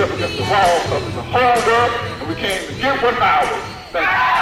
up against the wall because it's a hold up, and we came to get what's ours. Thank you.